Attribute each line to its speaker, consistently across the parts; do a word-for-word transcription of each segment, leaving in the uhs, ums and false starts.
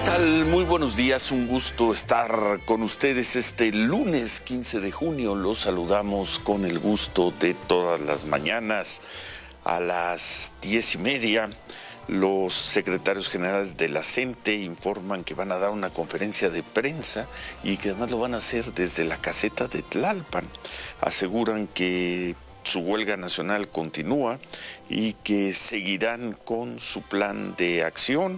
Speaker 1: tal? Muy buenos días, un gusto estar con ustedes este lunes quince de junio. Los saludamos con el gusto de todas las mañanas. A las diez y media, los secretarios generales de la CENTE informan que van a dar una conferencia de prensa y que además lo van a hacer desde la caseta de Tlalpan. Aseguran que su huelga nacional continúa y que seguirán con su plan de acción.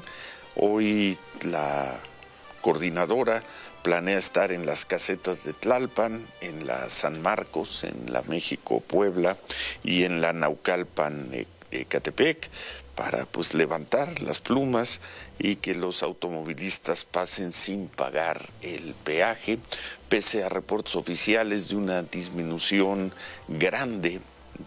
Speaker 1: Hoy la coordinadora planea estar en las casetas de Tlalpan, en la San Marcos, en la México Puebla y en la Naucalpan Ecatepec para pues levantar las plumas y que los automovilistas pasen sin pagar el peaje, pese a reportes oficiales de una disminución grande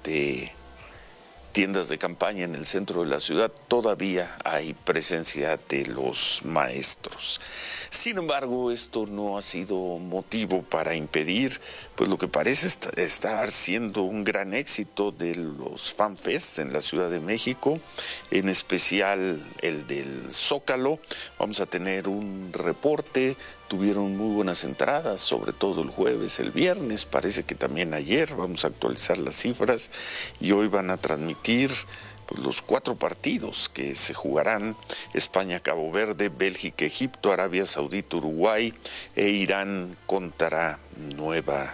Speaker 1: de tiendas de campaña en el centro de la ciudad. Todavía hay presencia de los maestros. Sin embargo, esto no ha sido motivo para impedir pues lo que parece estar siendo un gran éxito de los FanFests en la Ciudad de México, en especial el del Zócalo. Vamos a tener un reporte. Tuvieron muy buenas entradas, sobre todo el jueves, el viernes, parece que también ayer. Vamos a actualizar las cifras y hoy van a transmitir pues, los cuatro partidos que se jugarán: España, Cabo Verde, Bélgica, Egipto, Arabia Saudita, Uruguay e Irán contra Nueva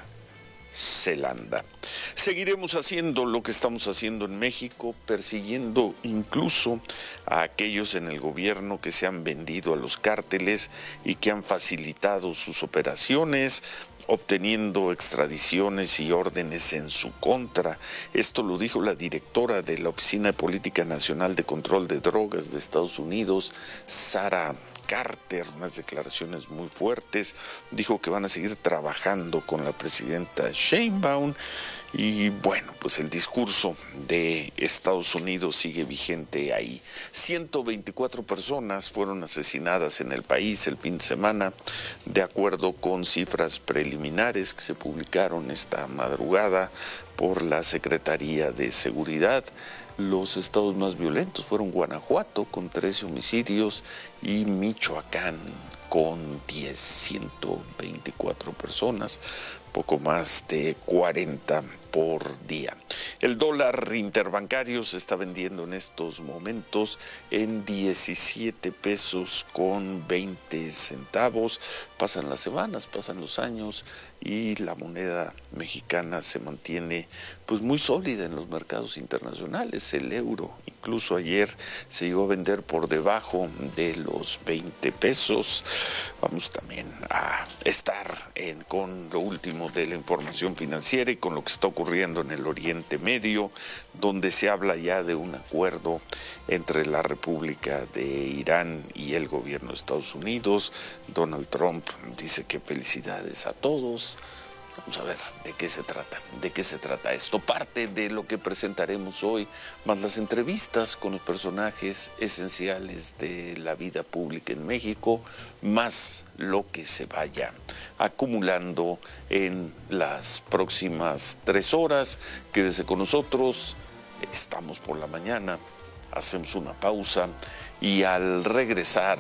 Speaker 1: Zelanda. Seguiremos haciendo lo que estamos haciendo en México, persiguiendo incluso a aquellos en el gobierno que se han vendido a los cárteles y que han facilitado sus operaciones, obteniendo extradiciones y órdenes en su contra. Esto lo dijo la directora de la Oficina de Política Nacional de Control de Drogas de Estados Unidos, Sarah Carter, unas declaraciones muy fuertes. Dijo que van a seguir trabajando con la presidenta Sheinbaum. Y bueno, pues el discurso de Estados Unidos sigue vigente ahí. ciento veinticuatro personas fueron asesinadas en el país el fin de semana, de acuerdo con cifras preliminares que se publicaron esta madrugada por la Secretaría de Seguridad. Los estados más violentos fueron Guanajuato, con trece homicidios, y Michoacán, con diez, ciento veinticuatro personas, poco más de cuarenta por día. El dólar interbancario se está vendiendo en estos momentos en diecisiete pesos con veinte centavos. Pasan las semanas, pasan los años y la moneda mexicana se mantiene pues muy sólida en los mercados internacionales. El euro incluso ayer se llegó a vender por debajo de los veinte pesos. Vamos también a estar en, con lo último de la información financiera y con lo que está ocurriendo en el Oriente Medio, donde se habla ya de un acuerdo entre la República de Irán y el gobierno de Estados Unidos. Donald Trump dice que felicidades a todos. Vamos a ver de qué se trata, de qué se trata esto. Parte de lo que presentaremos hoy, más las entrevistas con los personajes esenciales de la vida pública en México, más lo que se vaya acumulando en las próximas tres horas. Quédese con nosotros, estamos por la mañana, hacemos una pausa y al regresar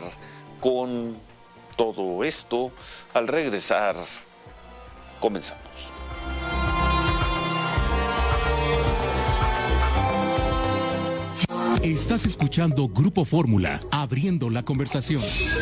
Speaker 1: con todo esto, al regresar comenzamos.
Speaker 2: Estás escuchando Grupo Fórmula, abriendo la conversación.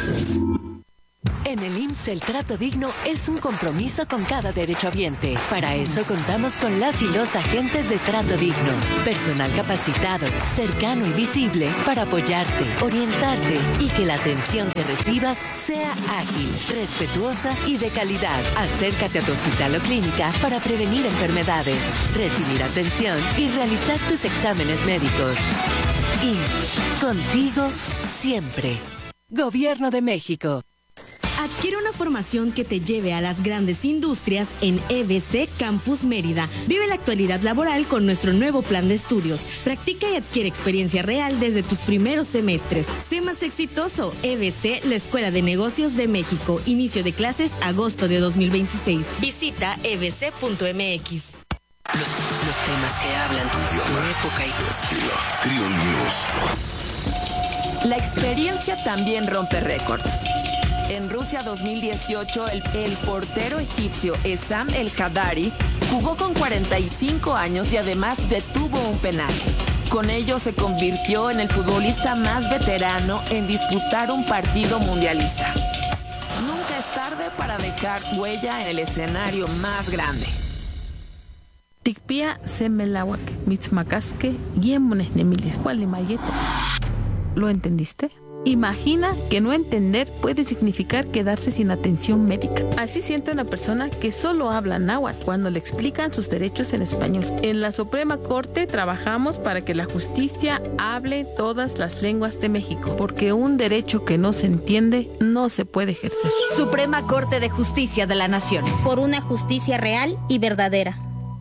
Speaker 3: En el I M S S el trato digno es un compromiso con cada derechohabiente. Para eso contamos con las y los agentes de trato digno. Personal capacitado, cercano y visible para apoyarte, orientarte y que la atención que recibas sea ágil, respetuosa y de calidad. Acércate a tu hospital o clínica para prevenir enfermedades, recibir atención y realizar tus exámenes médicos. I M S S, contigo siempre. Gobierno de México.
Speaker 4: Adquiere una formación que te lleve a las grandes industrias en E B C Campus Mérida. Vive la actualidad laboral con nuestro nuevo plan de estudios. Practica y adquiere experiencia real desde tus primeros semestres. Sé más exitoso. E B C, la Escuela de Negocios de México. Inicio de clases agosto de dos mil veintiséis. Visita e b c punto m x.
Speaker 5: Los, los temas que hablan tu idioma, tu época y tu estilo.
Speaker 6: Trio News.
Speaker 5: La experiencia también rompe récords. En Rusia dos mil dieciocho, el, el portero egipcio Essam El Hadari jugó con cuarenta y cinco años y además detuvo un penal. Con ello se convirtió en el futbolista más veterano en disputar un partido mundialista. Nunca es tarde para dejar huella en el escenario más grande.
Speaker 6: Tikpia semelawak mitzmakaske yemones nemilis cualimayete. ¿Lo entendiste? Imagina que no entender puede significar quedarse sin atención médica. Así siente una persona que solo habla náhuatl cuando le explican sus derechos en español. En la Suprema Corte trabajamos para que la justicia hable todas las lenguas de México, porque un derecho que no se entiende no se puede ejercer.
Speaker 7: Suprema Corte de Justicia de la Nación.
Speaker 8: Por una justicia real y verdadera.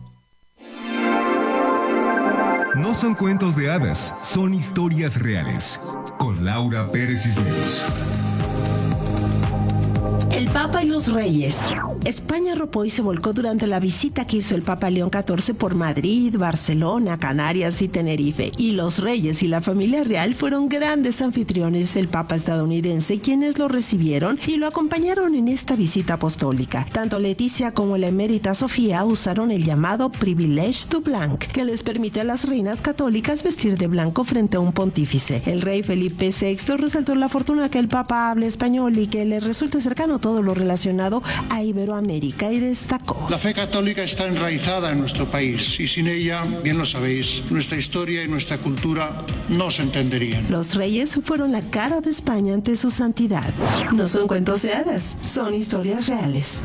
Speaker 9: No son cuentos de hadas, son historias reales. Con Laura Pérez Cisneros.
Speaker 10: El Papa y los Reyes. España arropó y se volcó durante la visita que hizo el Papa León catorce por Madrid, Barcelona, Canarias y Tenerife. Y los Reyes y la familia real fueron grandes anfitriones del Papa estadounidense, quienes lo recibieron y lo acompañaron en esta visita apostólica. Tanto Leticia como la emérita Sofía usaron el llamado privilège du blanc, que les permite a las reinas católicas vestir de blanco frente a un pontífice. El rey Felipe sexto resaltó la fortuna que el Papa hable español y que le resulte cercano todo lo relacionado a Iberoamérica, y destacó:
Speaker 11: la fe católica está enraizada en nuestro país y sin ella, bien lo sabéis, nuestra historia y nuestra cultura no se entenderían.
Speaker 10: Los Reyes fueron la cara de España ante su santidad. No son cuentos de hadas, son historias reales.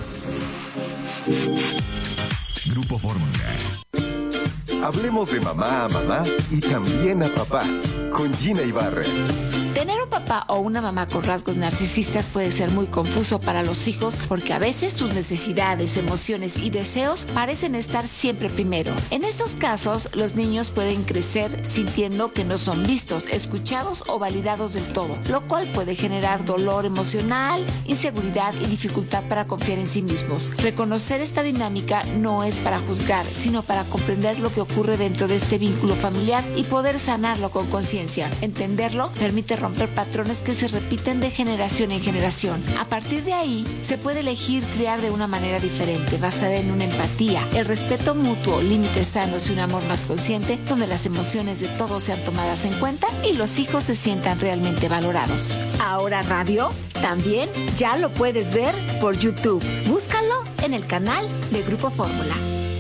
Speaker 9: Grupo Fórmula.
Speaker 12: Hablemos de mamá a mamá y también a papá, con Gina Ibarra.
Speaker 13: Tener un papá o una mamá con rasgos narcisistas puede ser muy confuso para los hijos, porque a veces sus necesidades, emociones y deseos parecen estar siempre primero. En estos casos, los niños pueden crecer sintiendo que no son vistos, escuchados o validados del todo, lo cual puede generar dolor emocional, inseguridad y dificultad para confiar en sí mismos. Reconocer esta dinámica no es para juzgar, sino para comprender lo que ocurre dentro de este vínculo familiar y poder sanarlo con conciencia. Entenderlo permite romper patrones que se repiten de generación en generación. A partir de ahí, se puede elegir criar de una manera diferente, basada en una empatía, el respeto mutuo, límites sanos y un amor más consciente, donde las emociones de todos sean tomadas en cuenta y los hijos se sientan realmente valorados. Ahora Radio también ya lo puedes ver por YouTube. Búscalo en el canal de Grupo Fórmula.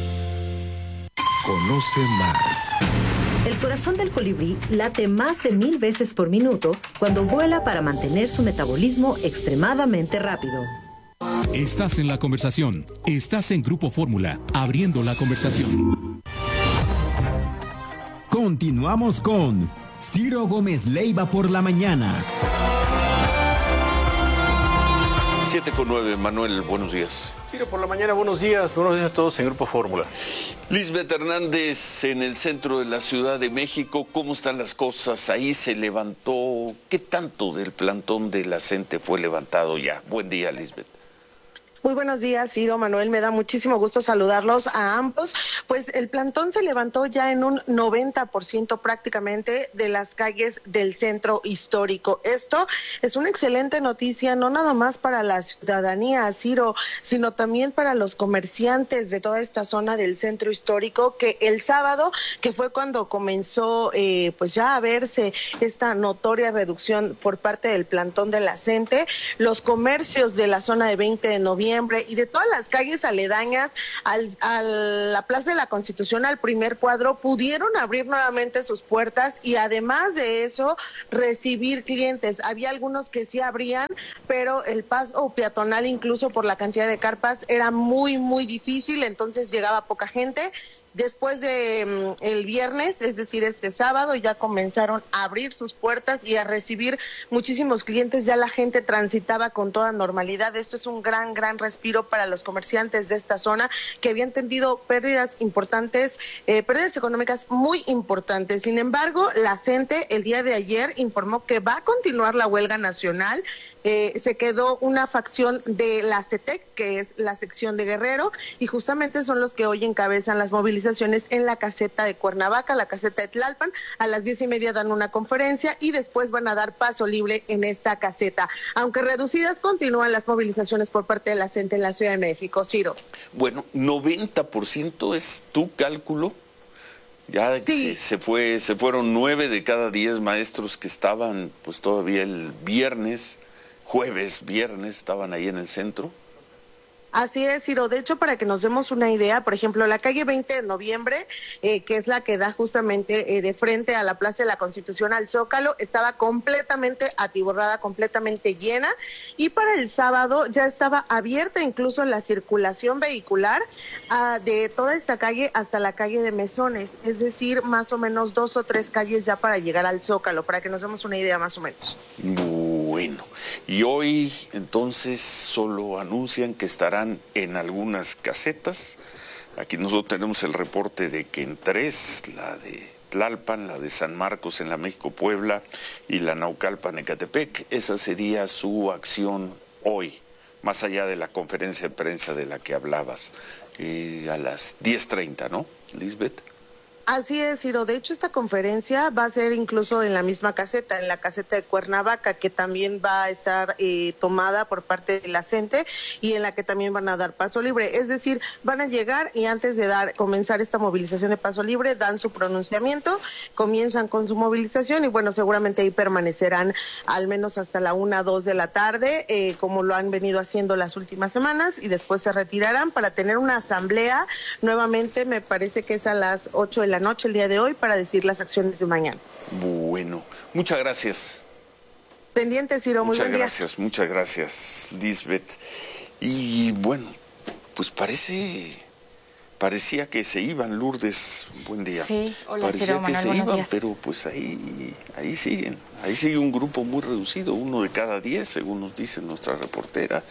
Speaker 12: Conoce más.
Speaker 14: El corazón del colibrí late más de mil veces por minuto cuando vuela para mantener su metabolismo extremadamente rápido.
Speaker 2: Estás en la conversación. Estás en Grupo Fórmula, abriendo la conversación.
Speaker 15: Continuamos con Ciro Gómez Leiva por la mañana.
Speaker 1: siete con nueve, Manuel, buenos días.
Speaker 16: Ciro, por la mañana, buenos días. Buenos días a todos en Grupo Fórmula.
Speaker 1: Lisbeth Hernández, en el centro de la Ciudad de México, ¿cómo están las cosas? Ahí se levantó, ¿qué tanto del plantón de la CENTE fue levantado ya? Buen día, Lisbeth.
Speaker 17: Muy buenos días, Ciro, Manuel, me da muchísimo gusto saludarlos a ambos. Pues el plantón se levantó ya en un noventa por ciento prácticamente de las calles del centro histórico. Esto es una excelente noticia, no nada más para la ciudadanía, Ciro, sino también para los comerciantes de toda esta zona del centro histórico, que el sábado, que fue cuando comenzó eh, pues ya a verse esta notoria reducción por parte del plantón de la CENTE, los comercios de la zona de veinte de noviembre y de todas las calles aledañas al, a la Plaza de la Constitución, al primer cuadro, pudieron abrir nuevamente sus puertas y además de eso recibir clientes. Había algunos que sí abrían, pero el paso peatonal, incluso por la cantidad de carpas, era muy muy difícil, entonces llegaba poca gente. Después de um, el viernes, es decir, este sábado, ya comenzaron a abrir sus puertas y a recibir muchísimos clientes. Ya la gente transitaba con toda normalidad. Esto es un gran, gran respiro para los comerciantes de esta zona, que habían tenido pérdidas importantes, eh, pérdidas económicas muy importantes. Sin embargo, la CENTE el día de ayer informó que va a continuar la huelga nacional. Eh, se quedó una facción de la CETEC, que es la sección de Guerrero, y justamente son los que hoy encabezan las movilizaciones movilizaciones en la caseta de Cuernavaca, la caseta de Tlalpan. A las diez y media dan una conferencia y después van a dar paso libre en esta caseta. Aunque reducidas, continúan las movilizaciones por parte de la C E N T E en la Ciudad de México. Ciro.
Speaker 1: Bueno, noventa por ciento es tu cálculo. Ya sí. se, se fue, se fueron nueve de cada diez maestros que estaban, pues todavía el viernes, jueves, viernes, estaban ahí en el centro.
Speaker 17: Así es, Ciro. De hecho, para que nos demos una idea, por ejemplo, la calle veinte de noviembre, eh, que es la que da justamente eh, de frente a la Plaza de la Constitución, al Zócalo, estaba completamente atiborrada, completamente llena. Y para el sábado ya estaba abierta incluso la circulación vehicular uh, de toda esta calle hasta la calle de Mesones. Es decir, más o menos dos o tres calles ya para llegar al Zócalo, para que nos demos una idea más o menos.
Speaker 1: Bueno, y hoy entonces solo anuncian que estarán en algunas casetas. Aquí nosotros tenemos el reporte de que en tres, la de Tlalpan, la de San Marcos en la México-Puebla y la Naucalpan en Ecatepec, esa sería su acción hoy, más allá de la conferencia de prensa de la que hablabas, eh, a las diez treinta, ¿no, Lisbeth?
Speaker 17: Así es, Ciro. De hecho, esta conferencia va a ser incluso en la misma caseta, en la caseta de Cuernavaca, que también va a estar eh, tomada por parte de la C E N T E y en la que también van a dar paso libre. Es decir, van a llegar y antes de dar comenzar esta movilización de paso libre, dan su pronunciamiento, comienzan con su movilización y bueno, seguramente ahí permanecerán al menos hasta la una, dos de la tarde, eh, como lo han venido haciendo las últimas semanas, y después se retirarán para tener una asamblea. Nuevamente, me parece que es a las ocho de la noche el día de hoy para decir las acciones de mañana.
Speaker 1: Bueno, muchas gracias.
Speaker 17: Pendiente, Ciro, muy buen día.
Speaker 1: Muchas gracias, muchas gracias, Lisbeth. Y bueno, pues parece, parecía que se iban, Lourdes, buen día.
Speaker 18: Sí, hola,
Speaker 1: parecía
Speaker 18: Ciro,
Speaker 1: que
Speaker 18: Manuel,
Speaker 1: se
Speaker 18: buenos
Speaker 1: iban,
Speaker 18: días.
Speaker 1: pero pues ahí, ahí siguen, ahí sigue un grupo muy reducido, uno de cada diez, según nos dice nuestra reportera,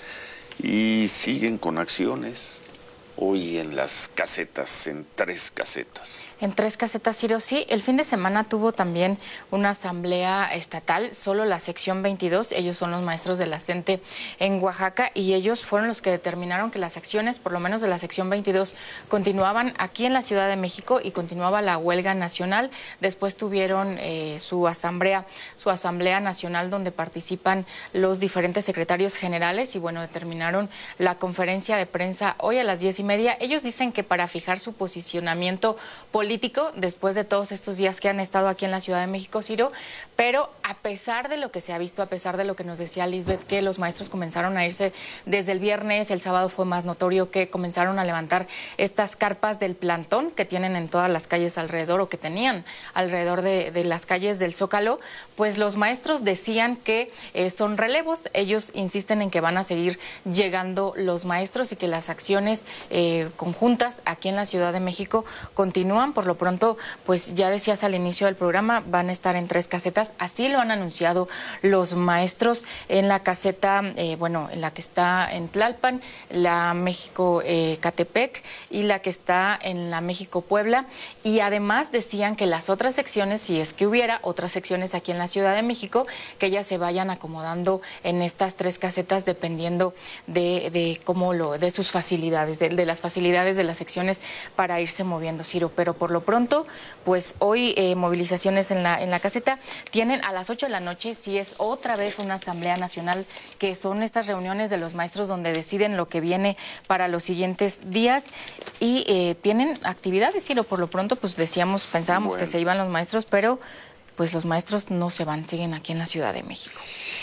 Speaker 1: y siguen con acciones. Hoy en las casetas, en tres casetas.
Speaker 18: En tres casetas, Ciro, sí. El fin de semana tuvo también una asamblea estatal, solo la sección veintidós, ellos son los maestros de la C E N T E en Oaxaca, y ellos fueron los que determinaron que las acciones, por lo menos de la sección veintidós, continuaban aquí en la Ciudad de México y continuaba la huelga nacional. Después tuvieron eh, su asamblea, su asamblea nacional donde participan los diferentes secretarios generales y bueno, determinaron la conferencia de prensa hoy a las diez y media. Ellos dicen que para fijar su posicionamiento político después de todos estos días que han estado aquí en la Ciudad de México, Ciro, pero a pesar de lo que se ha visto, a pesar de lo que nos decía Lisbeth, que los maestros comenzaron a irse desde el viernes, el sábado fue más notorio que comenzaron a levantar estas carpas del plantón que tienen en todas las calles alrededor o que tenían alrededor de, de las calles del Zócalo, pues los maestros decían que eh, son relevos. Ellos insisten en que van a seguir llegando los maestros y que las acciones Eh, conjuntas aquí en la Ciudad de México continúan. Por lo pronto, pues ya decías al inicio del programa, van a estar en tres casetas, así lo han anunciado los maestros en la caseta, eh, bueno, en la que está en Tlalpan, la México eh, Catepec y la que está en la México Puebla, y además decían que las otras secciones, si es que hubiera otras secciones aquí en la Ciudad de México, que ellas se vayan acomodando en estas tres casetas dependiendo de, de cómo lo, de sus facilidades, de, de las facilidades de las secciones para irse moviendo, Ciro. Pero por lo pronto, pues hoy eh, movilizaciones en la, en la caseta. Tienen a las ocho de la noche, si es otra vez una asamblea nacional, que son estas reuniones de los maestros donde deciden lo que viene para los siguientes días y eh, tienen actividades, Ciro. Por lo pronto, pues decíamos, pensábamos bueno. que se iban los maestros, pero pues los maestros no se van, siguen aquí en la Ciudad de México.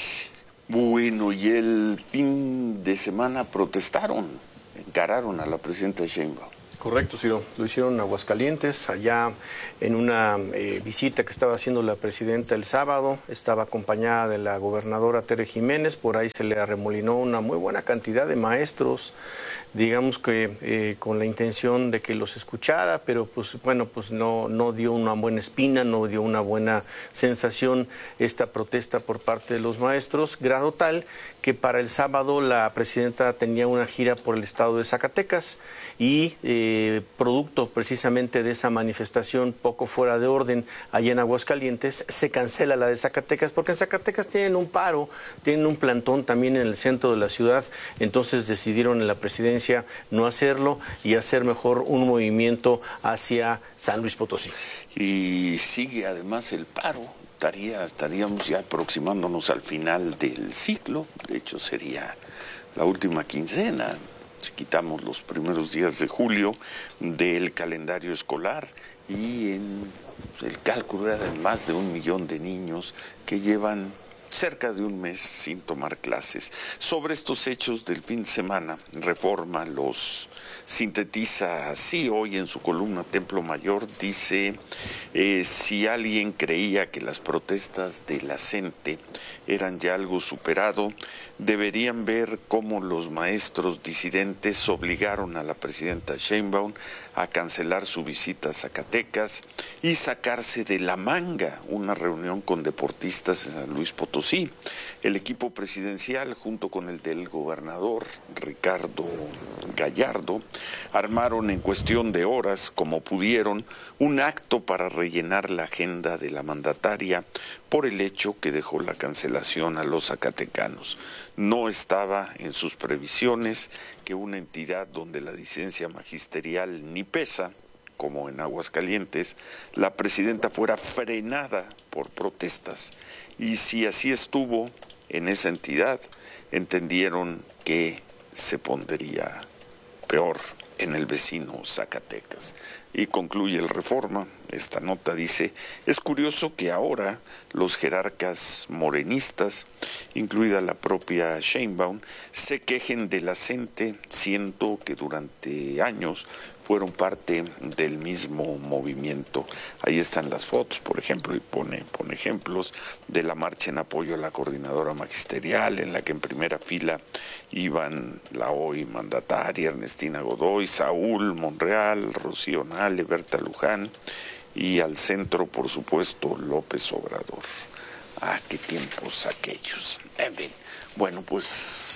Speaker 1: Bueno, y el fin de semana protestaron, encararon a la presidenta Sheinbaum.
Speaker 16: Correcto, Ciro. Lo hicieron en Aguascalientes, allá en una eh, visita que estaba haciendo la presidenta el sábado. Estaba acompañada de la gobernadora Tere Jiménez. Por ahí se le arremolinó una muy buena cantidad de maestros, digamos que eh, con la intención de que los escuchara, pero pues bueno, pues no, no dio una buena espina, no dio una buena sensación esta protesta por parte de los maestros, grado tal que para el sábado la presidenta tenía una gira por el estado de Zacatecas y eh, eh, producto precisamente de esa manifestación poco fuera de orden allá en Aguascalientes, se cancela la de Zacatecas, porque en Zacatecas tienen un paro, tienen un plantón también en el centro de la ciudad, entonces decidieron en la presidencia no hacerlo y hacer mejor un movimiento hacia San Luis Potosí.
Speaker 1: Y sigue además el paro. Estaría, estaríamos ya aproximándonos al final del ciclo, de hecho sería la última quincena, si quitamos los primeros días de julio del calendario escolar, y en el cálculo era de más de un millón de niños que llevan cerca de un mes sin tomar clases. Sobre estos hechos del fin de semana, Reforma los sintetiza así hoy en su columna Templo Mayor. Dice, eh, si alguien creía que las protestas de la gente eran ya algo superado, deberían ver cómo los maestros disidentes obligaron a la presidenta Sheinbaum a cancelar su visita a Zacatecas y sacarse de la manga una reunión con deportistas en San Luis Potosí. El equipo presidencial, junto con el del gobernador Ricardo Gallardo, armaron en cuestión de horas, como pudieron, un acto para rellenar la agenda de la mandataria por el hecho que dejó la cancelación a los zacatecanos. No estaba en sus previsiones que una entidad donde la licencia magisterial ni pesa, como en Aguascalientes, la presidenta fuera frenada por protestas. Y si así estuvo en esa entidad, entendieron que se pondría peor en el vecino Zacatecas. Y concluye el Reforma, esta nota dice, es curioso que ahora los jerarcas morenistas, incluida la propia Sheinbaum, se quejen de la gente, siendo que durante años fueron parte del mismo movimiento. Ahí están las fotos, por ejemplo, y pone, pone ejemplos de la marcha en apoyo a la coordinadora magisterial, en la que en primera fila iban la hoy mandataria Ernestina Godoy, Saúl Monreal, Rocío Nale, Berta Luján, y al centro, por supuesto, López Obrador. Ah, qué tiempos aquellos. En fin, bueno, pues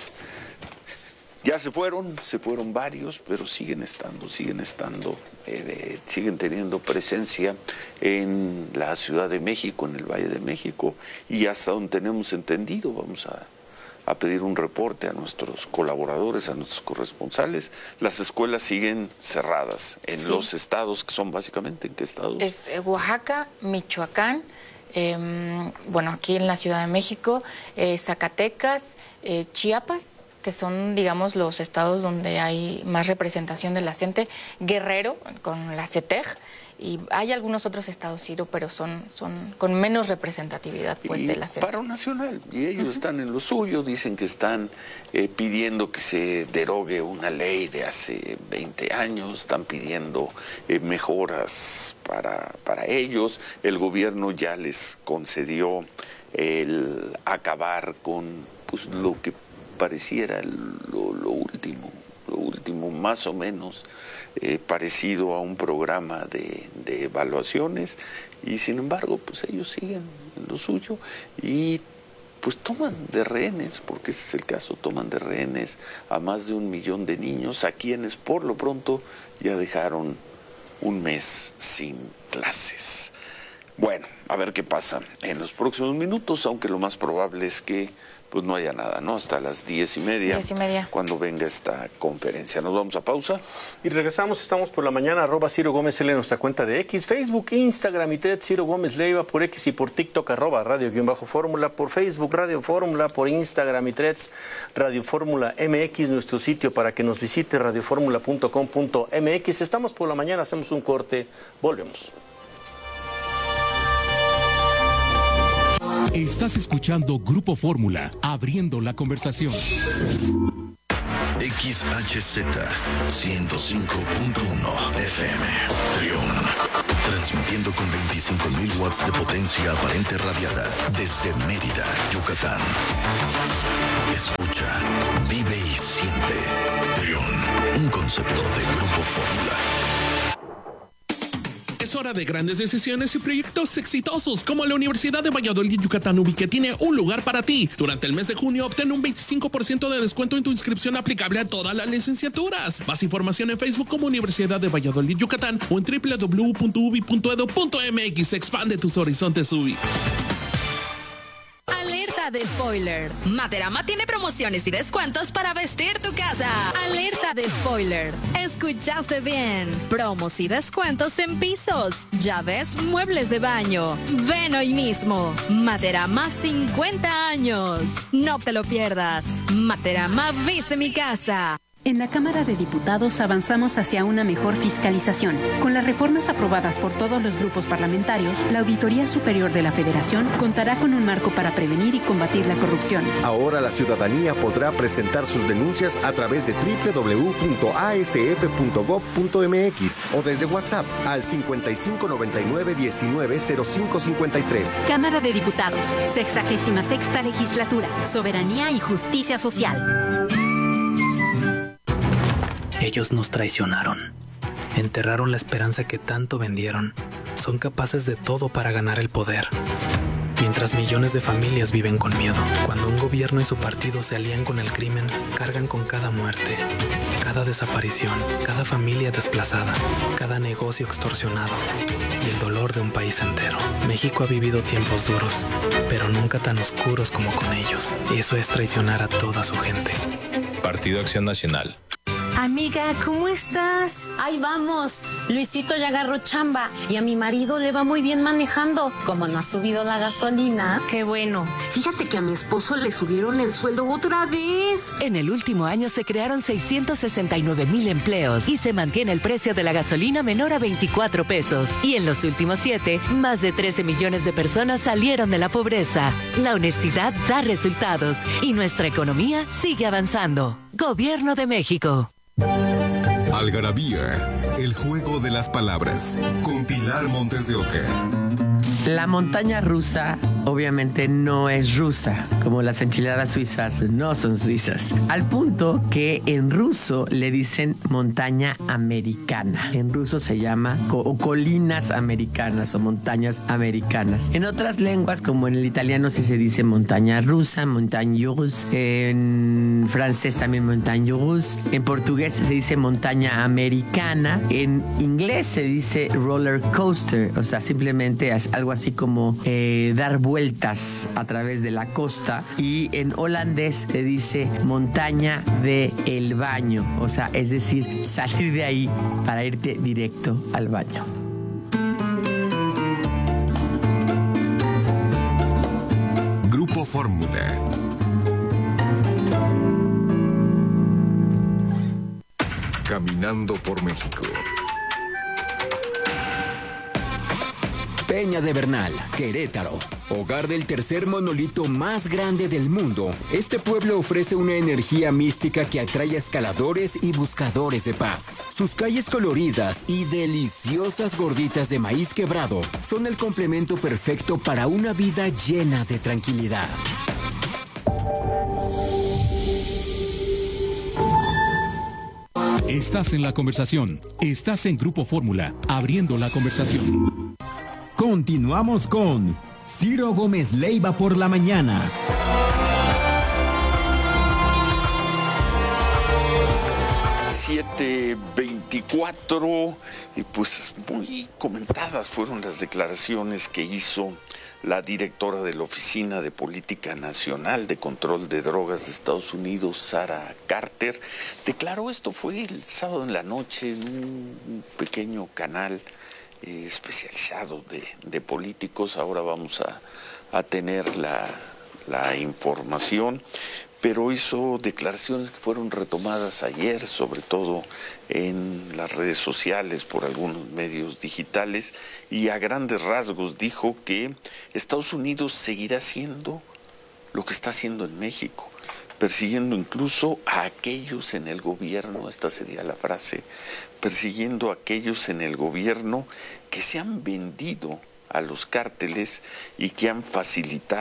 Speaker 1: ya se fueron, se fueron varios, pero siguen estando, siguen estando, eh, de, siguen teniendo presencia en la Ciudad de México, en el Valle de México, y hasta donde tenemos entendido, vamos a, a pedir un reporte a nuestros colaboradores, a nuestros corresponsales. Las escuelas siguen cerradas en sí. Los estados, que son básicamente, ¿en qué estados?
Speaker 18: Es Oaxaca, Michoacán, eh, bueno, aquí en la Ciudad de México, eh, Zacatecas, eh, Chiapas, que son, digamos, los estados donde hay más representación de la gente, Guerrero, con la CETEG, y hay algunos otros estados, Ciro, pero son, son con menos representatividad, pues,
Speaker 1: y
Speaker 18: de la CETEG.
Speaker 1: Paro nacional, y ellos uh-huh. están en lo suyo, dicen que están eh, pidiendo que se derogue una ley de hace veinte años, están pidiendo eh, mejoras para, para ellos. El gobierno ya les concedió el acabar con, pues, lo que pareciera lo, lo último, lo último más o menos eh, parecido a un programa de, de evaluaciones, y sin embargo pues ellos siguen en lo suyo y pues toman de rehenes, porque ese es el caso, toman de rehenes a más de un millón de niños, a quienes por lo pronto ya dejaron un mes sin clases. Bueno, a ver qué pasa en los próximos minutos, aunque lo más probable es que pues no haya nada, ¿no? Hasta las diez y media,
Speaker 18: diez y media,
Speaker 1: cuando venga esta conferencia. Nos vamos a pausa.
Speaker 16: Y regresamos, estamos por la mañana, arroba Ciro Gómez L en nuestra cuenta de X, Facebook, Instagram y Threads, Ciro Gómez Leiva, por X y por TikTok, arroba Radio-Fórmula, por Facebook, Radio Fórmula, por Instagram y Threads, Radio Fórmula M X, nuestro sitio para que nos visite, radioformula punto com punto m x. Estamos por la mañana, hacemos un corte, volvemos.
Speaker 2: Estás escuchando Grupo Fórmula, abriendo la conversación.
Speaker 19: X H Z ciento cinco punto uno F M, Trión, transmitiendo con veinticinco mil watts de potencia aparente radiada desde Mérida, Yucatán. Escucha, vive y siente. Trión, un concepto de Grupo Fórmula.
Speaker 2: Es
Speaker 20: impulsora de grandes decisiones y proyectos exitosos como la Universidad de Valladolid Yucatán U B I, que tiene un lugar para ti. Durante el mes de junio obtén un veinticinco por ciento de descuento en tu inscripción aplicable a todas las licenciaturas. Más información en Facebook como Universidad de Valladolid Yucatán o en doble u doble u doble u punto u b i punto e d u punto m x. Expande tus horizontes U B I.
Speaker 21: Alerta de spoiler. Materama tiene promociones y descuentos para vestir tu casa. Alerta de spoiler. Escuchaste bien. Promos y descuentos en pisos, llaves, muebles de baño. Ven hoy mismo. Materama cincuenta años. No te lo pierdas. Materama viste mi casa.
Speaker 22: En la Cámara de Diputados avanzamos hacia una mejor fiscalización. Con las reformas aprobadas por todos los grupos parlamentarios, la Auditoría Superior de la Federación contará con un marco para prevenir y combatir la corrupción.
Speaker 23: Ahora la ciudadanía podrá presentar sus denuncias a través de doble u doble u doble u punto a s f punto gob punto m x o desde WhatsApp al cincuenta y cinco noventa y nueve diecinueve cero cinco cincuenta y tres.
Speaker 22: Cámara de Diputados, sexagésima sexta legislatura, soberanía y justicia social.
Speaker 24: Ellos nos traicionaron, enterraron la esperanza que tanto vendieron, son capaces de todo para ganar el poder. Mientras millones de familias viven con miedo, cuando un gobierno y su partido se alían con el crimen, cargan con cada muerte, cada desaparición, cada familia desplazada, cada negocio extorsionado y el dolor de un país entero. México ha vivido tiempos duros, pero nunca tan oscuros como con ellos. Eso es traicionar a toda su gente.
Speaker 25: Partido Acción Nacional.
Speaker 26: Amiga, ¿cómo estás? Ahí vamos. Luisito ya agarró chamba y a mi marido le va muy bien manejando. Como no ha subido la gasolina, qué bueno.
Speaker 27: Fíjate que a mi esposo le subieron el sueldo otra vez.
Speaker 3: En el último año se crearon seiscientos sesenta y nueve mil empleos y se mantiene el precio de la gasolina menor a veinticuatro pesos. Y en los últimos siete, más de trece millones de personas salieron de la pobreza. La honestidad da resultados y nuestra economía sigue avanzando. Gobierno de México.
Speaker 28: Algarabía, el juego de las palabras, con Pilar Montes de Oca.
Speaker 29: La montaña rusa obviamente no es rusa, como las enchiladas suizas no son suizas. Al punto que en ruso le dicen montaña americana. En ruso se llama co- colinas americanas o montañas americanas. En otras lenguas, como en el italiano, sí se dice montaña rusa, montagne russe. En francés también montagne russe. En portugués se dice montaña americana. En inglés se dice roller coaster, o sea, simplemente es algo así como eh, dar vueltas a través de la costa. Y en holandés se dice montaña de el baño, o sea, es decir, salir de ahí para irte directo al baño.
Speaker 28: Grupo Fórmula. Caminando por México.
Speaker 15: Peña de Bernal, Querétaro, hogar del tercer monolito más grande del mundo. Este pueblo ofrece una energía mística que atrae a escaladores y buscadores de paz. Sus calles coloridas y deliciosas gorditas de maíz quebrado son el complemento perfecto para una vida llena de tranquilidad.
Speaker 2: Estás en la conversación. Estás en Grupo Fórmula, abriendo la conversación.
Speaker 15: Continuamos con Ciro Gómez Leiva por la mañana.
Speaker 1: siete veinticuatro, y pues muy comentadas fueron las declaraciones que hizo la directora de la Oficina de Política Nacional de Control de Drogas de Estados Unidos, Sarah Carter. Declaró esto, fue el sábado en la noche en un pequeño canal eh, especializado de, de políticos. Ahora vamos a, a tener la, la información, pero hizo declaraciones que fueron retomadas ayer, sobre todo en las redes sociales por algunos medios digitales, y a grandes rasgos dijo que Estados Unidos seguirá haciendo lo que está haciendo en México, persiguiendo incluso a aquellos en el gobierno, esta sería la frase, persiguiendo a aquellos en el gobierno que se han vendido a los cárteles y que han facilitado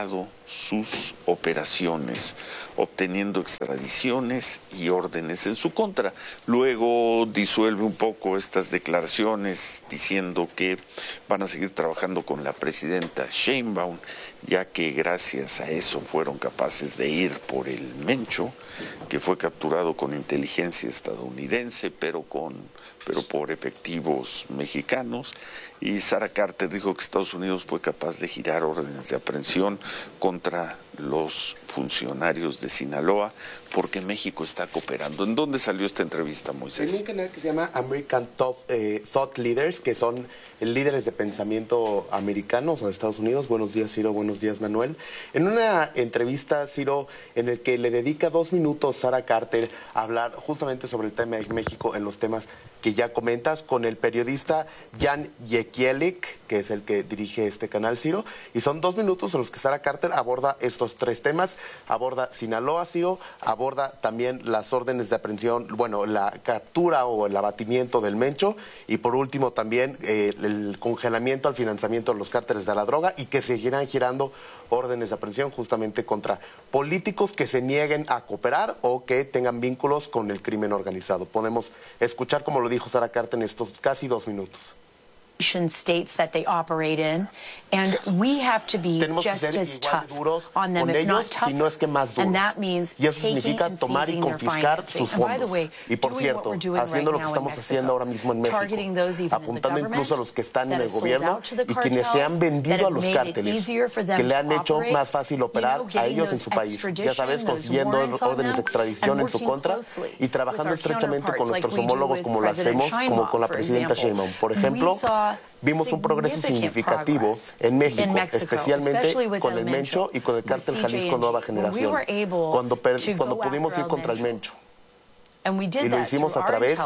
Speaker 1: sus operaciones, obteniendo extradiciones y órdenes en su contra. Luego disuelve un poco estas declaraciones diciendo que van a seguir trabajando con la presidenta Sheinbaum, ya que gracias a eso fueron capaces de ir por el Mencho, que fue capturado con inteligencia estadounidense, pero con pero por efectivos mexicanos. Y Sara Carter dijo que Estados Unidos fue capaz de girar órdenes de aprehensión contra los funcionarios de Sinaloa porque México está cooperando. ¿En dónde salió esta entrevista, Moisés?
Speaker 4: En un canal que se llama American Thought, eh, Thought Leaders, que son líderes de pensamiento americanos o de Estados Unidos. Buenos días, Ciro. Buenos días, Manuel. En una entrevista, Ciro, en el que le dedica dos minutos Sara Carter a hablar justamente sobre el tema de México en los temas que ya comentas, con el periodista Jan Jekielek, que es el que dirige este canal, Ciro, y son dos minutos en los que Sara Carter aborda estos tres temas, aborda Sinaloa, Ciro, aborda también las órdenes de aprehensión, bueno, la captura o el abatimiento del Mencho, y por último también eh, el congelamiento al financiamiento de los cárteles de la droga, y que seguirán girando órdenes de aprehensión justamente contra políticos que se nieguen a cooperar o que tengan vínculos con el crimen organizado. Podemos escuchar como lo dijo Sara Carter en estos casi dos minutos.
Speaker 5: States that they operate in, and we have to be just as tough on them, if not tougher.
Speaker 4: Si no es que más duros.
Speaker 5: And that means
Speaker 4: y eso significa tomar y confiscar sus fondos. Y por cierto, haciendo lo que estamos haciendo ahora mismo en México, apuntando incluso a los que están en el gobierno y quienes se han vendido a los cárteles, que le han hecho más fácil operar a ellos en su país. Ya sabes, consiguiendo órdenes de extradición en su contra y trabajando estrechamente con nuestros homólogos como lo hacemos, como con la presidenta Sheinbaum. Por ejemplo, vimos un progreso significativo en México, especialmente con el Mencho y con el cártel Jalisco Nueva Generación, cuando, cuando pudimos ir contra el Mencho. Y lo hicimos a través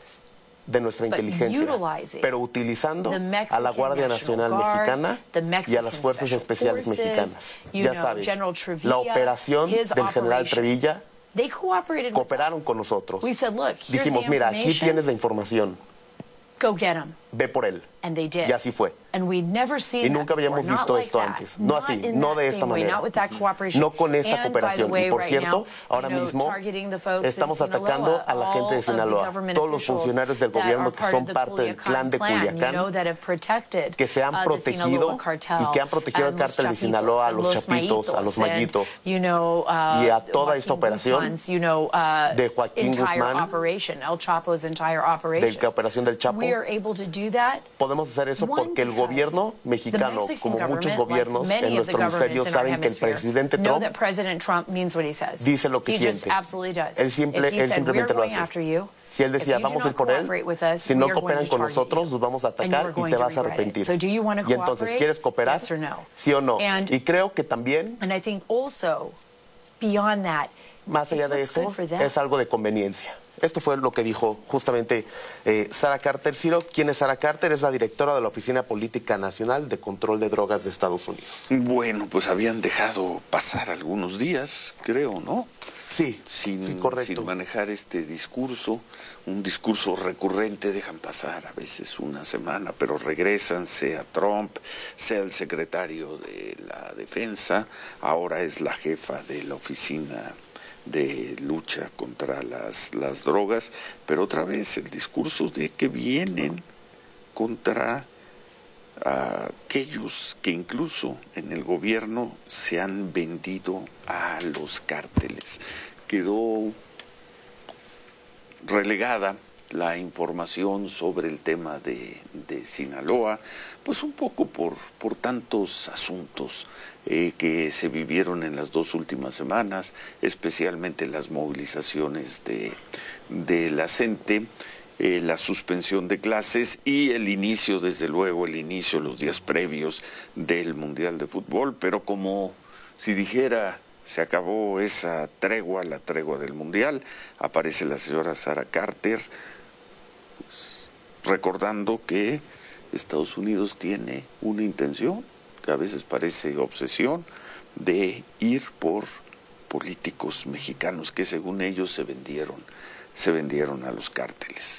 Speaker 4: de nuestra inteligencia, pero utilizando a la Guardia Nacional Mexicana y a las Fuerzas Especiales Mexicanas. Ya sabes, la operación del general Trevilla cooperaron con nosotros. Dijimos, mira, aquí tienes la información.
Speaker 5: Go get them.
Speaker 4: Ve por él.
Speaker 5: And they did.
Speaker 4: Y así fue.
Speaker 5: And we'd never seen
Speaker 4: y nunca habíamos visto
Speaker 5: like
Speaker 4: esto
Speaker 5: that.
Speaker 4: antes. No
Speaker 5: not
Speaker 4: así, no de esta manera. No con esta cooperación.
Speaker 5: Way,
Speaker 4: y por
Speaker 5: right
Speaker 4: cierto,
Speaker 5: now,
Speaker 4: ahora
Speaker 5: you know,
Speaker 4: mismo estamos atacando a la gente de Sinaloa, todos los funcionarios del gobierno que son parte del clan de Culiacán,
Speaker 5: you know,
Speaker 4: que se han protegido y que han protegido al cártel de Sinaloa, a los chapitos, a los mallitos,
Speaker 5: you know, uh,
Speaker 4: y a toda esta operación
Speaker 5: you know, uh,
Speaker 4: de Joaquín Guzmán,
Speaker 5: El Chapo's entire operation.
Speaker 4: de la operación del Chapo.
Speaker 5: We are able to do that.
Speaker 4: Podemos hacer eso porque el gobierno mexicano, como muchos gobiernos en nuestro hemisferio, saben que el presidente Trump dice lo que siente. Él, simple, él simplemente lo hace. Si él decía, vamos a ir por él, si no cooperan con nosotros, nos vamos a atacar y te vas a arrepentir. Y entonces, ¿quieres cooperar? ¿Sí o no? Y creo que también, más allá de eso, es algo de conveniencia. Esto fue lo que dijo justamente eh, Sara Carter. Ciro, ¿quién es Sara Carter? Es la directora de la Oficina Política Nacional de Control de Drogas de Estados Unidos.
Speaker 1: Bueno, pues habían dejado pasar algunos días, creo, ¿no?
Speaker 4: Sí,
Speaker 1: sin,
Speaker 4: sí, correcto.
Speaker 1: Sin manejar este discurso, un discurso recurrente, dejan pasar a veces una semana, pero regresan, sea Trump, sea el secretario de la Defensa, ahora es la jefa de la Oficina de lucha contra las, las drogas, pero otra vez el discurso de que vienen contra uh, aquellos que incluso en el gobierno se han vendido a los cárteles. Quedó relegada la información sobre el tema de, de Sinaloa, pues un poco por, por tantos asuntos eh, que se vivieron en las dos últimas semanas, especialmente las movilizaciones de, de la CENTE, eh, la suspensión de clases y el inicio, desde luego, el inicio, los días previos del Mundial de Fútbol, pero como si dijera, se acabó esa tregua, la tregua del Mundial, aparece la señora Sara Carter, pues, recordando que Estados Unidos tiene una intención, que a veces parece obsesión, de ir por políticos mexicanos que según ellos se vendieron, se vendieron a los cárteles.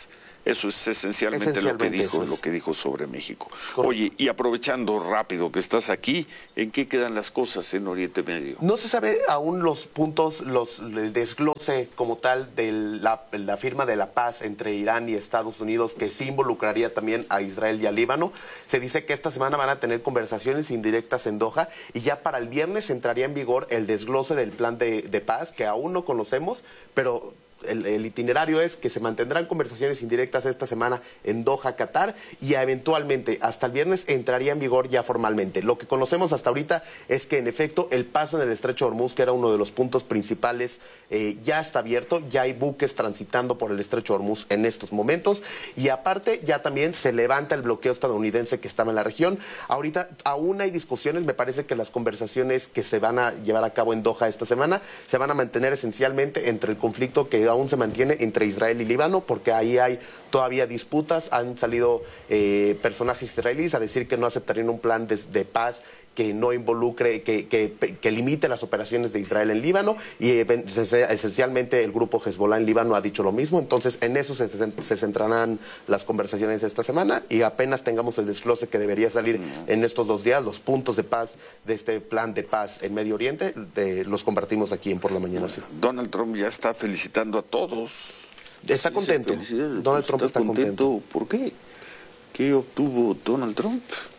Speaker 1: Eso es esencialmente,
Speaker 4: esencialmente
Speaker 1: lo que dijo,
Speaker 4: es.
Speaker 1: lo que dijo sobre México.
Speaker 4: Correcto.
Speaker 1: Oye, y aprovechando rápido que estás aquí, ¿en qué quedan las cosas en Oriente Medio?
Speaker 4: No se sabe aún los puntos, los el desglose como tal de la, la firma de la paz entre Irán y Estados Unidos, que sí involucraría también a Israel y a Líbano. Se dice que esta semana van a tener conversaciones indirectas en Doha y ya para el viernes entraría en vigor el desglose del plan de, de paz, que aún no conocemos, pero El, el itinerario es que se mantendrán conversaciones indirectas esta semana en Doha, Qatar, y eventualmente hasta el viernes entraría en vigor ya formalmente. Lo que conocemos hasta ahorita es que en efecto el paso en el estrecho de Hormuz, que era uno de los puntos principales, eh, ya está abierto, ya hay buques transitando por el estrecho de Hormuz en estos momentos, y aparte ya también se levanta el bloqueo estadounidense que estaba en la región. Ahorita aún hay discusiones, me parece que las conversaciones que se van a llevar a cabo en Doha esta semana se van a mantener esencialmente entre el conflicto que aún se mantiene entre Israel y Líbano, porque ahí hay todavía disputas. Han salido eh, personajes israelíes a decir que no aceptarían un plan de, de paz que no involucre, que, que, que limite las operaciones de Israel en Líbano, y eh, esencialmente el grupo Hezbollah en Líbano ha dicho lo mismo. Entonces en eso se, se centrarán las conversaciones esta semana, y apenas tengamos el desglose que debería salir en estos dos días, los puntos de paz de este plan de paz en Medio Oriente, de, los compartimos aquí en Por la Mañana.
Speaker 1: Bueno, Donald Trump ya está felicitando a todos.
Speaker 4: Está
Speaker 1: sí,
Speaker 4: contento. Donald Trump está, está contento.
Speaker 1: contento. ¿Por qué? ¿Qué obtuvo Donald Trump?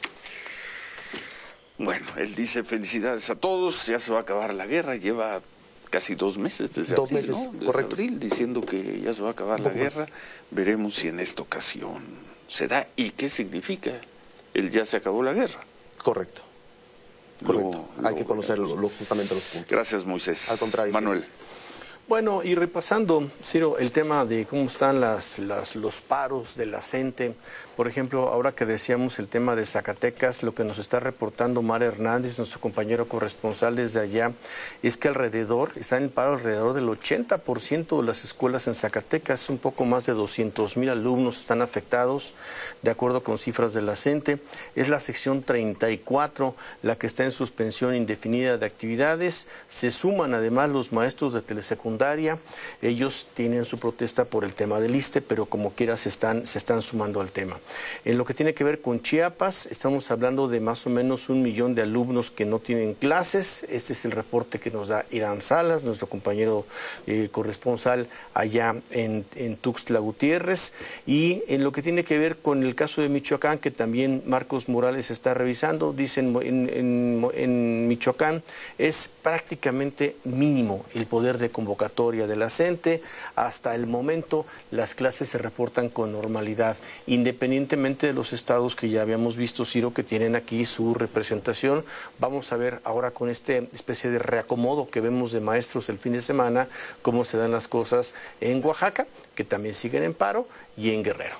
Speaker 1: Bueno, él dice felicidades a todos, ya se va a acabar la guerra, lleva casi dos meses desde
Speaker 4: dos
Speaker 1: abril,
Speaker 4: meses,
Speaker 1: ¿no? Desde
Speaker 4: correcto.
Speaker 1: abril, diciendo que ya se va a acabar la guerra. Veremos si en esta ocasión se da. ¿Y qué significa el ya se acabó la guerra?
Speaker 4: Correcto. Correcto. Lo, Hay lo, que conocer lo, lo, justamente los puntos.
Speaker 1: Gracias, Moisés.
Speaker 4: Al contrario.
Speaker 1: Manuel.
Speaker 16: Bueno, y repasando, Ciro, el tema de cómo están las, las, los paros de la gente. Por ejemplo, ahora que decíamos el tema de Zacatecas, lo que nos está reportando Mar Hernández, nuestro compañero corresponsal desde allá, es que alrededor, está en el paro alrededor del ochenta por ciento de las escuelas en Zacatecas, un poco más de doscientos mil alumnos están afectados, de acuerdo con cifras de la CENTE. Es la sección treinta y cuatro la que está en suspensión indefinida de actividades. Se suman además los maestros de telesecundaria. Ellos tienen su protesta por el tema del ISSSTE, pero como quiera se están, se están sumando al tema. En lo que tiene que ver con Chiapas, estamos hablando de más o menos un millón de alumnos que no tienen clases. Este es el reporte que nos da Irán Salas, nuestro compañero eh, corresponsal allá en, en Tuxtla Gutiérrez. Y en lo que tiene que ver con el caso de Michoacán, que también Marcos Morales está revisando, dicen en, en, en Michoacán es prácticamente mínimo el poder de convocatoria de la CENTE. Hasta el momento las clases se reportan con normalidad, independientemente de los estados que ya habíamos visto, Ciro, que tienen aquí su representación. Vamos a ver ahora con esta especie de reacomodo que vemos de maestros el fin de semana, cómo se dan las cosas en Oaxaca, que también siguen en paro, y en Guerrero.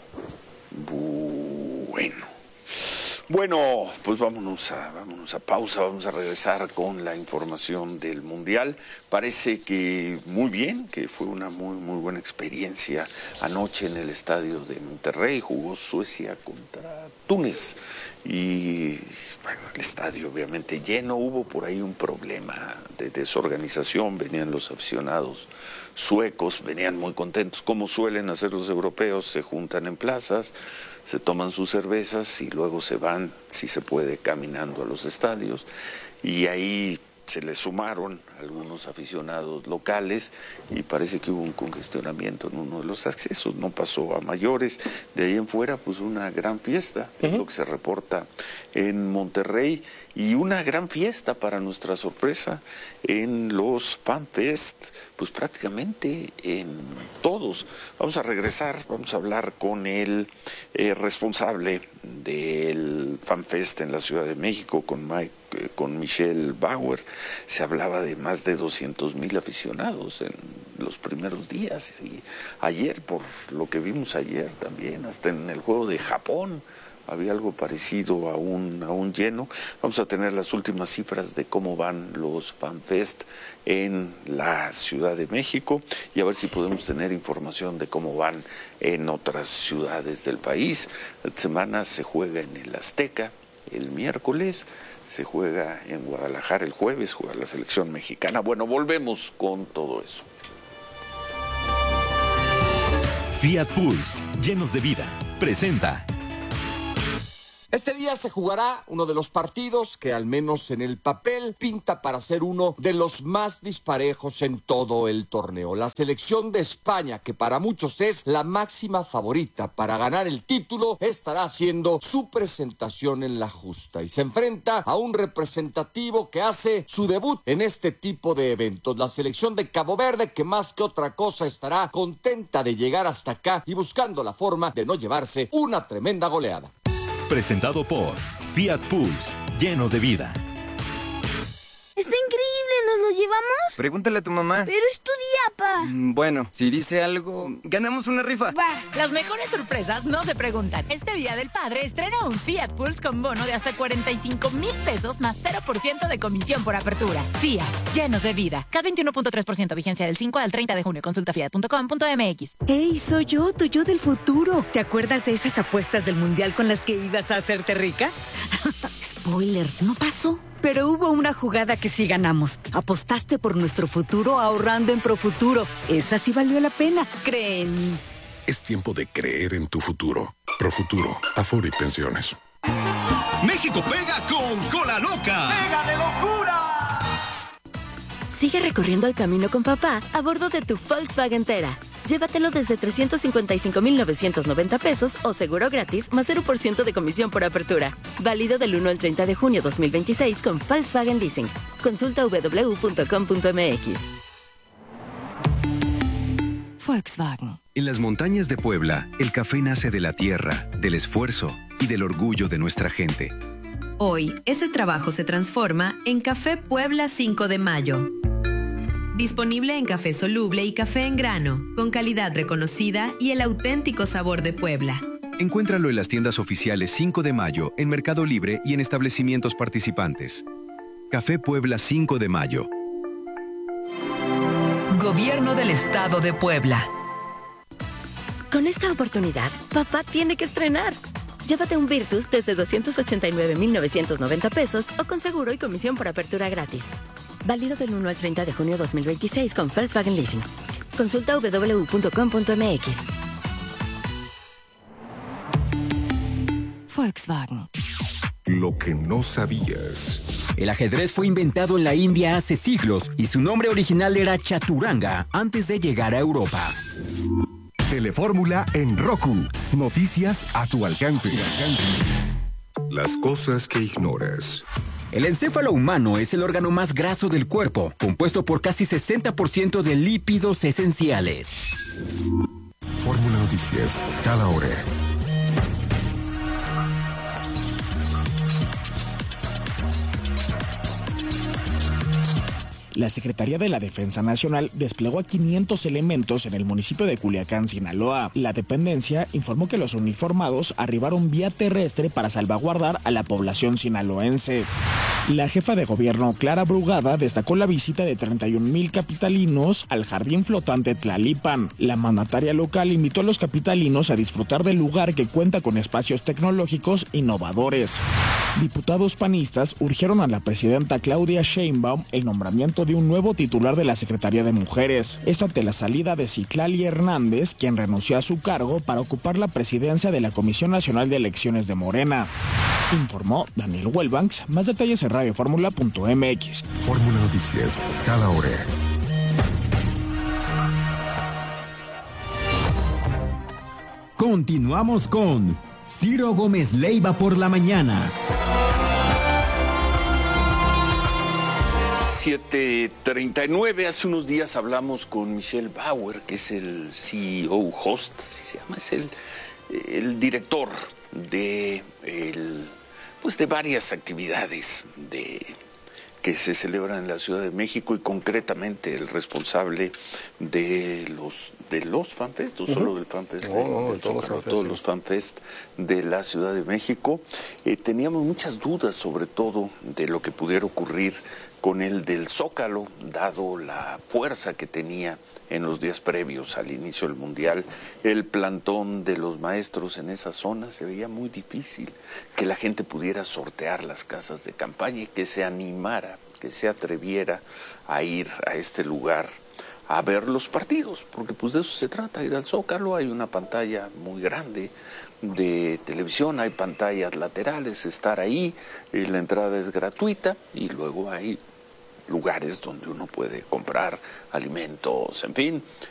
Speaker 1: Bueno. Bueno, pues vámonos a, vámonos a pausa, vamos a regresar con la información del Mundial. Parece que muy bien, que fue una muy muy buena experiencia anoche en el estadio de Monterrey. Jugó Suecia contra Túnez y bueno, el estadio obviamente lleno. Hubo por ahí un problema de desorganización, venían los aficionados suecos, venían muy contentos, como suelen hacer los europeos, se juntan en plazas, se toman sus cervezas y luego se van, si se puede, caminando a los estadios, y ahí se le sumaron algunos aficionados locales y parece que hubo un congestionamiento en uno de los accesos. No pasó a mayores. De ahí en fuera, pues una gran fiesta, uh-huh. es lo que se reporta en Monterrey, y una gran fiesta para nuestra sorpresa en los FanFest, pues prácticamente en todos. Vamos a regresar, vamos a hablar con el eh, responsable del FanFest en la Ciudad de México, con Mike, eh, con Michelle Bauer. Se hablaba de más de doscientos mil aficionados en los primeros días, y ayer, por lo que vimos ayer también, hasta en el juego de Japón había algo parecido a un, a un lleno. Vamos a tener las últimas cifras de cómo van los FanFest en la Ciudad de México y a ver si podemos tener información de cómo van en otras ciudades del país. Esta semana se juega en el Azteca el miércoles, se juega en Guadalajara el jueves, juega la selección mexicana. Bueno, volvemos con todo eso.
Speaker 6: Fiat Pulse, llenos de vida, presenta.
Speaker 7: Este día se jugará uno de los partidos que, al menos en el papel, pinta para ser uno de los más disparejos en todo el torneo. La selección de España, que para muchos es la máxima favorita para ganar el título, estará haciendo su presentación en la justa y se enfrenta a un representativo que hace su debut en este tipo de eventos. La selección de Cabo Verde, que más que otra cosa estará contenta de llegar hasta acá y buscando la forma de no llevarse una tremenda goleada.
Speaker 6: Presentado por Fiat Pulse, llenos de vida.
Speaker 8: ¡Está increíble! ¿Nos lo llevamos?
Speaker 9: Pregúntale a tu mamá.
Speaker 8: Pero es tu día, pa.
Speaker 9: Mm, Bueno, si dice algo, ganamos una rifa.
Speaker 8: Va.
Speaker 10: Las mejores sorpresas no se preguntan. Este Día del Padre estrena un Fiat Pulse con bono de hasta cuarenta y cinco mil pesos más cero por ciento de comisión por apertura. Fiat, llenos de vida. K veintiuno punto tres por ciento vigencia del cinco al treinta de junio. Consulta fiat punto com punto m x.
Speaker 11: ¡Hey, soy yo, tu yo del futuro! ¿Te acuerdas de esas apuestas del mundial con las que ibas a hacerte rica? Spoiler, no pasó. Pero hubo una jugada que sí ganamos. Apostaste por nuestro futuro ahorrando en Profuturo. Esa sí valió la pena, cree en mí.
Speaker 28: Es tiempo de creer en tu futuro. Profuturo, Afore y Pensiones.
Speaker 12: México pega con Cola Loca.
Speaker 13: ¡Pega de locura!
Speaker 14: Sigue recorriendo el camino con papá a bordo de tu Volkswagen Tera. Llévatelo desde trescientos cincuenta y cinco mil novecientos noventa pesos o seguro gratis más cero por ciento de comisión por apertura. Válido del uno al treinta de junio dos mil veintiséis con Volkswagen Leasing. Consulta w w w punto com punto m x.
Speaker 30: Volkswagen.
Speaker 31: En las montañas de Puebla, el café nace de la tierra, del esfuerzo y del orgullo de nuestra gente.
Speaker 21: Hoy, ese trabajo se transforma en Café Puebla cinco de mayo. Disponible en café soluble y café en grano, con calidad reconocida y el auténtico sabor de Puebla.
Speaker 31: Encuéntralo en las tiendas oficiales cinco de mayo, en Mercado Libre y en establecimientos participantes. Café Puebla cinco de mayo.
Speaker 32: Gobierno del Estado de Puebla.
Speaker 14: Con esta oportunidad, papá tiene que estrenar. Llévate un Virtus desde doscientos ochenta y nueve mil novecientos noventa pesos o con seguro y comisión por apertura gratis. Válido del uno al treinta de junio dos mil veintiséis con Volkswagen Leasing. Consulta w w w punto com punto m x.
Speaker 30: Volkswagen.
Speaker 28: Lo que no sabías.
Speaker 15: El ajedrez fue inventado en la India hace siglos y su nombre original era Chaturanga antes de llegar a Europa.
Speaker 28: Telefórmula en Roku. Noticias a tu alcance. Las cosas que ignoras.
Speaker 15: El encéfalo humano es el órgano más graso del cuerpo, compuesto por casi sesenta por ciento de lípidos esenciales.
Speaker 28: Fórmula Noticias, cada hora.
Speaker 33: La Secretaría de la Defensa Nacional desplegó a quinientos elementos en el municipio de Culiacán, Sinaloa. La dependencia informó que los uniformados arribaron vía terrestre para salvaguardar a la población sinaloense. La jefa de gobierno, Clara Brugada, destacó la visita de treinta y un mil capitalinos al jardín flotante Tlalipan. La mandataria local invitó a los capitalinos a disfrutar del lugar que cuenta con espacios tecnológicos innovadores. Diputados panistas urgieron a la presidenta Claudia Sheinbaum el nombramiento de un nuevo titular de la Secretaría de Mujeres. Esto ante la salida de Citlali Hernández, quien renunció a su cargo para ocupar la presidencia de la Comisión Nacional de Elecciones de Morena. Informó Daniel Welbanks. Más detalles en radio fórmula punto m x.
Speaker 28: Fórmula Noticias, cada hora.
Speaker 34: Continuamos con Ciro Gómez Leiva por la mañana.
Speaker 1: siete treinta y nueve, hace unos días hablamos con Michelle Bauer, que es el C E O, host, así se llama, es el, el director de, el, pues de varias actividades de, que se celebran en la Ciudad de México y concretamente el responsable de los de los FanFest, o uh-huh. solo del FanFest,
Speaker 16: no, no,
Speaker 1: del
Speaker 16: todos,
Speaker 1: Zócalo,
Speaker 16: los
Speaker 1: todos los FanFest de la Ciudad de México. Eh, teníamos muchas dudas sobre todo de lo que pudiera ocurrir con el del Zócalo, dado la fuerza que tenía en los días previos al inicio del Mundial. El plantón de los maestros en esa zona se veía muy difícil, que la gente pudiera sortear las casas de campaña y que se animara, que se atreviera a ir a este lugar a ver los partidos, porque pues de eso se trata, ir al Zócalo. Hay una pantalla muy grande de televisión, hay pantallas laterales, estar ahí, eh, la entrada es gratuita y luego hay lugares donde uno puede comprar alimentos, en fin,